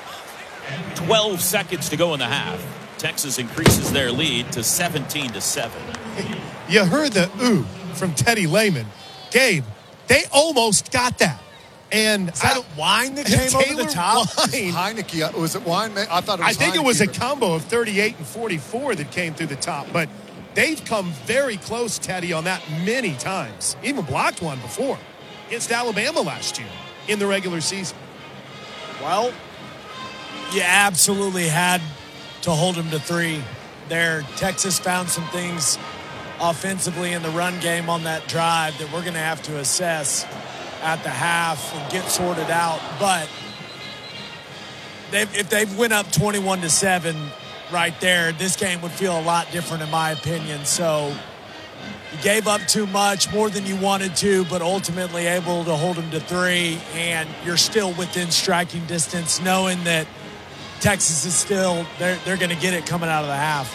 twelve seconds to go in the half. Texas increases their lead to seventeen to seven. You heard the ooh from Teddy Lehman. Gabe, they almost got that. And is that I, Wine that came over the top? Wine. Heineke. Was it Wine? I thought it was I think Heineke, it was a but... combo of thirty-eight and forty-four that came through the top. But they've come very close, Teddy, on that many times. Even blocked one before against Alabama last year in the regular season. Well, you absolutely had to hold them to three there. Texas found some things offensively in the run game on that drive that we're going to have to assess at the half and get sorted out. But they've, if they went up twenty-one to seven right there, this game would feel a lot different in my opinion. So you gave up too much, more than you wanted to, but ultimately able to hold them to three, and you're still within striking distance knowing that Texas is still, they're, they're going to get it coming out of the half.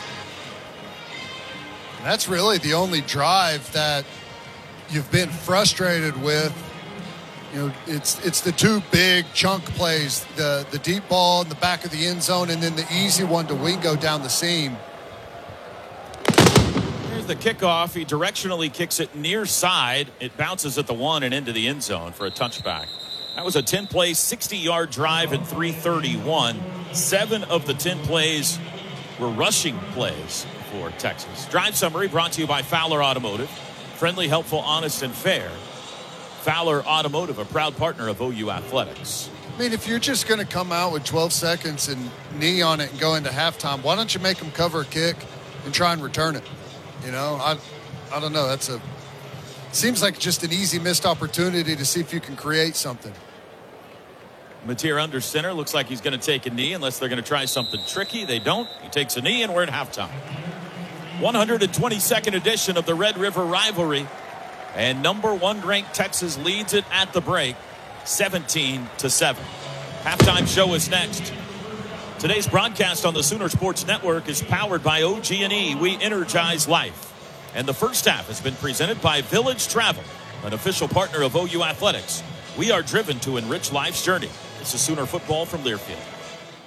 That's really the only drive that you've been frustrated with. You know, it's it's the two big chunk plays, the the deep ball in the back of the end zone, and then the easy one to Wingo down the seam. Here's the kickoff. He directionally kicks it near side. It bounces at the one and into the end zone for a touchback. That was a ten-play, sixty-yard drive at three thirty-one. Seven of the ten plays were rushing plays for Texas. Drive summary brought to you by Fowler Automotive. Friendly, helpful, honest, and fair. Fowler Automotive, a proud partner of O U Athletics. I mean, if you're just going to come out with twelve seconds and knee on it and go into halftime, why don't you make them cover a kick and try and return it? You know, I, I don't know. That's a seems like just an easy missed opportunity to see if you can create something. Mateer under center. Looks like he's going to take a knee unless they're going to try something tricky. They don't. He takes a knee, and we're at halftime. one hundred twenty-second edition of the Red River Rivalry. And number one ranked Texas leads it at the break, seventeen to seven. Halftime show is next. Today's broadcast on the Sooner Sports Network is powered by O G and E. We energize life. And the first half has been presented by Village Travel, an official partner of O U Athletics. We are driven to enrich life's journey. This is Sooner football from Learfield.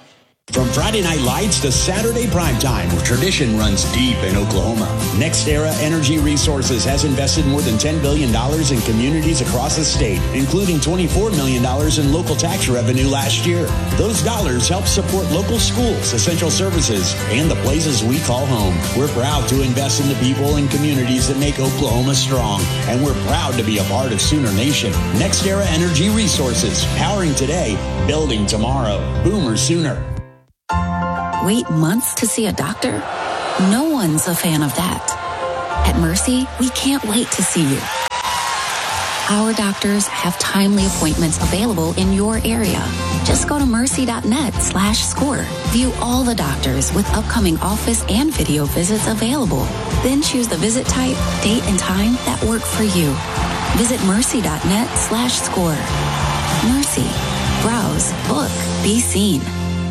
From Friday Night Lights to Saturday Primetime, where tradition runs deep in Oklahoma, NextEra Energy Resources has invested more than ten billion dollars in communities across the state, including twenty-four million dollars in local tax revenue last year. Those dollars help support local schools, essential services, and the places we call home. We're proud to invest in the people and communities that make Oklahoma strong, and we're proud to be a part of Sooner Nation. NextEra Energy Resources, powering today, building tomorrow. Boomer Sooner. Wait months to see a doctor? No one's a fan of that. At Mercy, we can't wait to see you. Our doctors have timely appointments available in your area. Just go to mercy.net slash score. View all the doctors with upcoming office and video visits available. Then choose the visit type, date, and time that work for you. Visit mercy.net slash score. Mercy. Browse, book, be seen.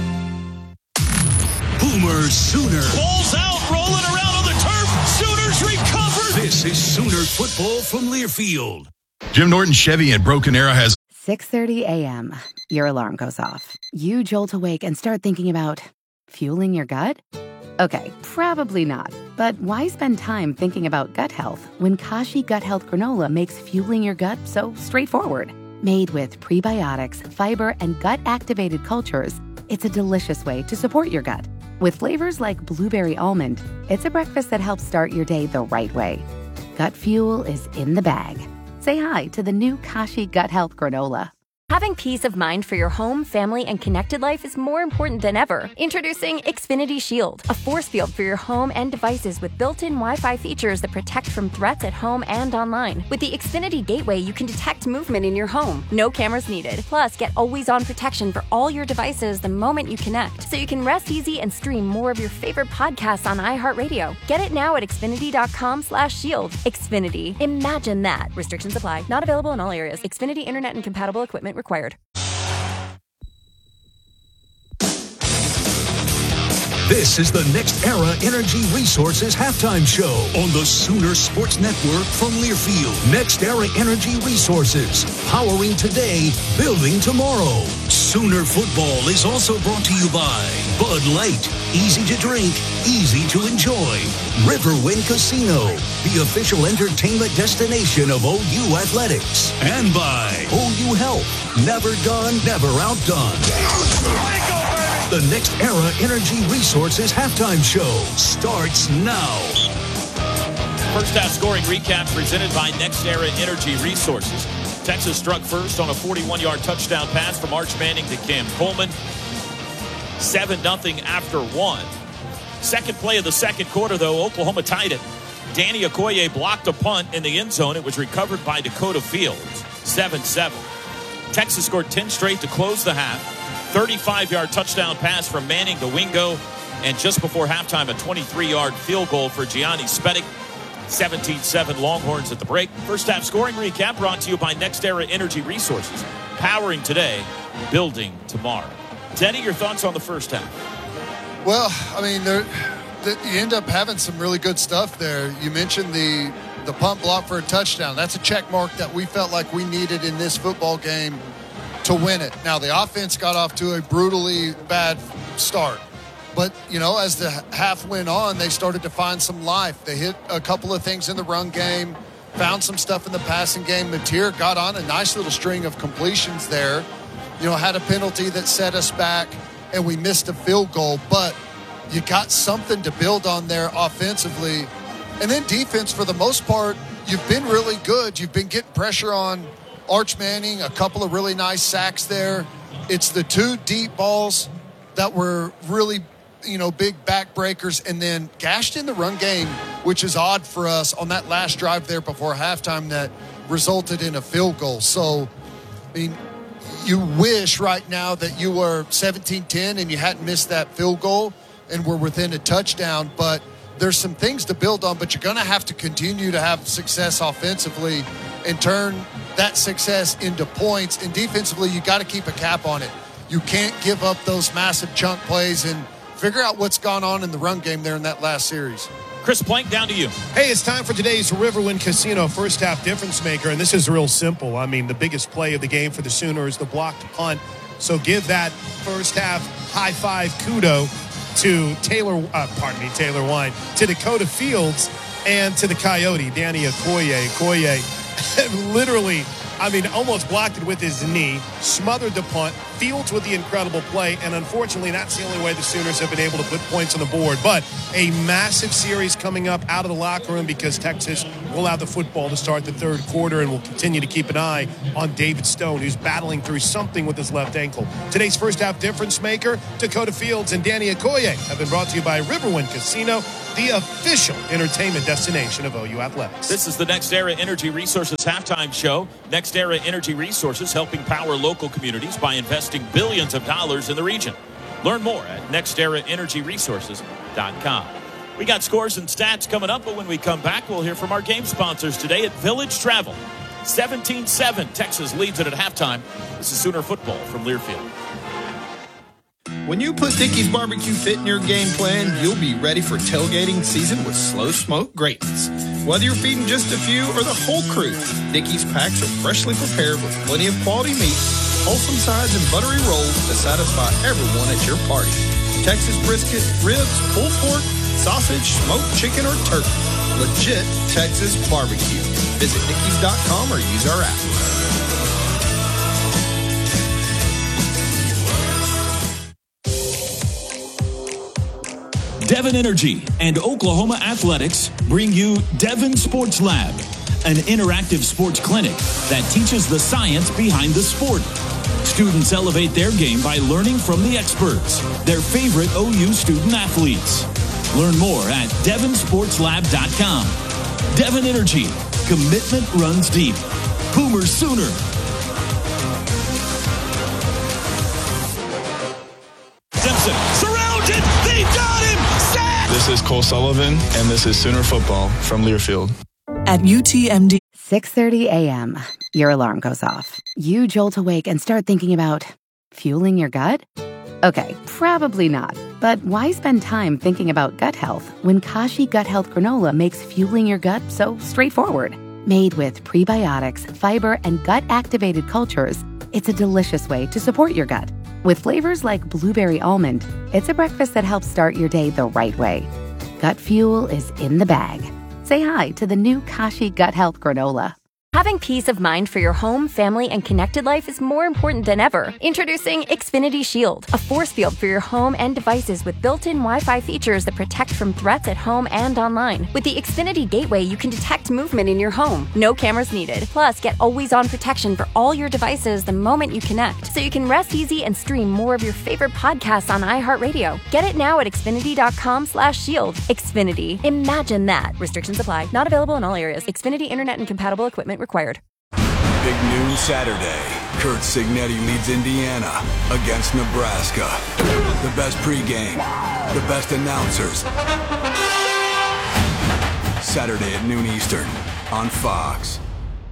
Boomer Sooner. Ball's out, rolling around on the turf. Sooners recover. This is Sooner football from Learfield. Jim Norton Chevy in Broken Arrow has six thirty a.m. Your alarm goes off. You jolt awake and start thinking about fueling your gut? Okay, probably not. But why spend time thinking about gut health when Kashi Gut Health Granola makes fueling your gut so straightforward? Made with prebiotics, fiber, and gut-activated cultures, it's a delicious way to support your gut. With flavors like blueberry almond, it's a breakfast that helps start your day the right way. Gut fuel is in the bag. Say hi to the new Kashi Gut Health Granola. Having peace of mind for your home, family, and connected life is more important than ever. Introducing Xfinity Shield, a force field for your home and devices with built-in Wi-Fi features that protect from threats at home and online. With the Xfinity Gateway, you can detect movement in your home. No cameras needed. Plus, get always-on protection for all your devices the moment you connect, so you can rest easy and stream more of your favorite podcasts on iHeartRadio. Get it now at Xfinity.com slash shield. Xfinity. Imagine that. Restrictions apply. Not available in all areas. Xfinity Internet and compatible equipment required. This is the NextEra Energy Resources halftime show on the Sooner Sports Network from Learfield. NextEra Energy Resources, powering today, building tomorrow. Sooner football is also brought to you by Bud Light, easy to drink, easy to enjoy. Riverwind Casino, the official entertainment destination of O U Athletics. And by O U Health, never done, never outdone. The NextEra Energy Resources halftime show starts now. First half scoring recap presented by NextEra Energy Resources. Texas struck first on a forty-one-yard touchdown pass from Arch Manning to Cam Coleman. seven nothing after one. Second play of the second quarter, though, Oklahoma tied it. Danny Okoye blocked a punt in the end zone. It was recovered by Dakota Fields. seven seven. Texas scored ten straight to close the half. thirty-five-yard touchdown pass from Manning to Wingo. And just before halftime, a twenty-three-yard field goal for Gianni Spedic. seventeen seven Longhorns at the break. First half scoring recap brought to you by NextEra Energy Resources. Powering today, building tomorrow. Teddy, your thoughts on the first half? Well, I mean, there, the, you end up having some really good stuff there. You mentioned the, the punt block for a touchdown. That's a check mark that we felt like we needed in this football game to win it. Now, the offense got off to a brutally bad start. But, you know, as the half went on, they started to find some life. They hit a couple of things in the run game, found some stuff in the passing game. Mateer got on a nice little string of completions there. You know, had a penalty that set us back, and we missed a field goal. But you got something to build on there offensively. And then defense, for the most part, you've been really good. You've been getting pressure on Arch Manning, a couple of really nice sacks there. It's the two deep balls that were really, you know, big backbreakers, and then gashed in the run game, which is odd for us on that last drive there before halftime that resulted in a field goal. So, I mean, you wish right now that you were seventeen ten and you hadn't missed that field goal and were within a touchdown, but there's some things to build on, but you're going to have to continue to have success offensively and turn that success into points. And defensively, you got to keep a cap on it. You can't give up those massive chunk plays, and figure out what's gone on in the run game there in that last series. Chris Plank, down to you. Hey, it's time for today's Riverwind Casino first half difference maker, and this is real simple. I mean, the biggest play of the game for the Sooners, the blocked punt. So give that first half high five kudo to Taylor, uh, pardon me, Taylor Wine, to Dakota Fields and to the Coyote, Danny Okoye. Okoye literally, I mean, almost blocked it with his knee, smothered the punt, Fields with the incredible play, and unfortunately, that's the only way the Sooners have been able to put points on the board. But a massive series coming up out of the locker room because Texas will have the football to start the third quarter, and will continue to keep an eye on David Stone, who's battling through something with his left ankle. Today's first half difference maker, Dakota Fields and Danny Okoye, have been brought to you by Riverwind Casino, the official entertainment destination of O U Athletics. This is the Next Era Energy Resources halftime show. Next Era Energy Resources helping power local communities by investing billions of dollars in the region. Learn more at next era energy resources dot com. We got scores and stats coming up, but when we come back, we'll hear from our game sponsors today at Village Travel. seventeen seven, Texas leads it at halftime. This is Sooner football from Learfield. When you put Dickey's Barbecue Fit in your game plan, you'll be ready for tailgating season with slow smoke greatness. Whether you're feeding just a few or the whole crew, Dickey's packs are freshly prepared with plenty of quality meat, wholesome sides, and buttery rolls to satisfy everyone at your party. Texas brisket, ribs, pulled pork, sausage, smoked chicken, or turkey. Legit Texas barbecue. Visit dickeys dot com or use our app. Devon Energy and Oklahoma Athletics bring you Devon Sports Lab, an interactive sports clinic that teaches the science behind the sport. Students elevate their game by learning from the experts, their favorite O U student athletes. Learn more at devon sports lab dot com. Devon Energy, commitment runs deep. Boomer Sooner. Simpson surrounded. They got him. Sack. This is Cole Sullivan, and this is Sooner football from Learfield. At U T M D, six thirty a.m., your alarm goes off. You jolt awake and start thinking about fueling your gut? Okay, probably not. But why spend time thinking about gut health when Kashi Gut Health Granola makes fueling your gut so straightforward? Made with prebiotics, fiber, and gut-activated cultures, it's a delicious way to support your gut. With flavors like blueberry almond, it's a breakfast that helps start your day the right way. Gut fuel is in the bag. Say hi to the new Kashi Gut Health Granola. Having peace of mind for your home, family, and connected life is more important than ever. Introducing Xfinity Shield, a force field for your home and devices with built-in Wi-Fi features that protect from threats at home and online. With the Xfinity Gateway, you can detect movement in your home. No cameras needed. Plus, get always-on protection for all your devices the moment you connect, so you can rest easy and stream more of your favorite podcasts on iHeartRadio. Get it now at xfinity dot com slash shield. Xfinity. Imagine that. Restrictions apply. Not available in all areas. Xfinity Internet and compatible equipment required. Big noon Saturday. Kurt Signetti leads Indiana against Nebraska. The best pregame, the best announcers. Saturday at noon Eastern on Fox.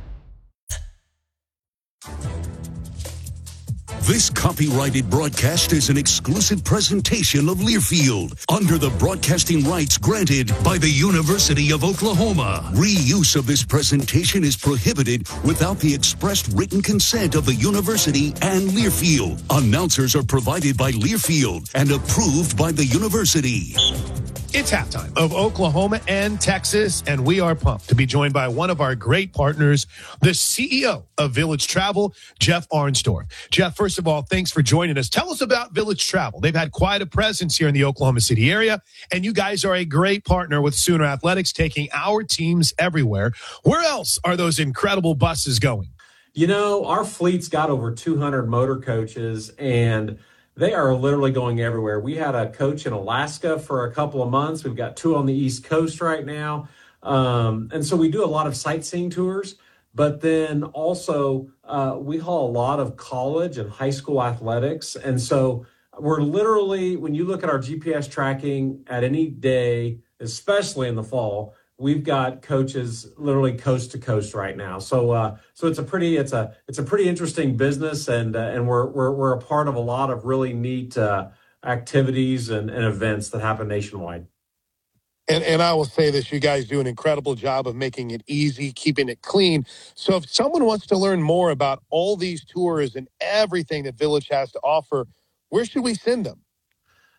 This copyrighted broadcast is an exclusive presentation of Learfield under the broadcasting rights granted by the University of Oklahoma. Reuse of this presentation is prohibited without the expressed written consent of the university and Learfield. Announcers are provided by Learfield and approved by the university. It's halftime of Oklahoma and Texas, and we are pumped to be joined by one of our great partners, the C E O of Village Travel, Jeff Arnsdorf. Jeff, first of all, thanks for joining us. Tell us about Village Travel. They've had quite a presence here in the Oklahoma City area, and you guys are a great partner with Sooner Athletics, taking our teams everywhere. Where else are those incredible buses going? You know, our fleet's got over two hundred motor coaches, and they are literally going everywhere. We had a coach in Alaska for a couple of months. We've got two on the East Coast right now. Um, and so we do a lot of sightseeing tours, but then also uh, we haul a lot of college and high school athletics. And so we're literally, when you look at our G P S tracking at any day, especially in the fall, we've got coaches literally coast to coast right now. So, uh, so it's a pretty, it's a, it's a pretty interesting business, and uh, and we're we're we're a part of a lot of really neat uh, activities and, and events that happen nationwide. And, and I will say this, you guys do an incredible job of making it easy, keeping it clean. So if someone wants to learn more about all these tours and everything that Village has to offer, where should we send them?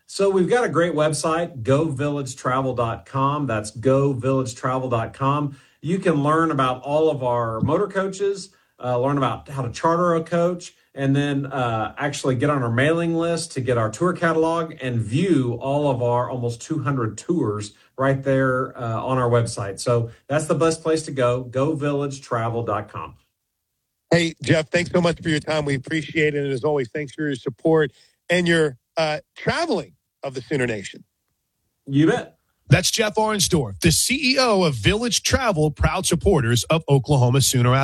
So we've got a great website, go village travel dot com. That's go village travel dot com. You can learn about all of our motor coaches, uh, learn about how to charter a coach, and then uh, actually get on our mailing list to get our tour catalog and view all of our almost two hundred tours right there uh, on our website. So that's the best place to go, go village travel dot com. Hey, Jeff, thanks so much for your time. We appreciate it. And as always, thanks for your support and your uh, traveling of the Sooner Nation. You bet. That's Jeff Arnsdorf, the C E O of Village Travel, proud supporters of Oklahoma Sooner.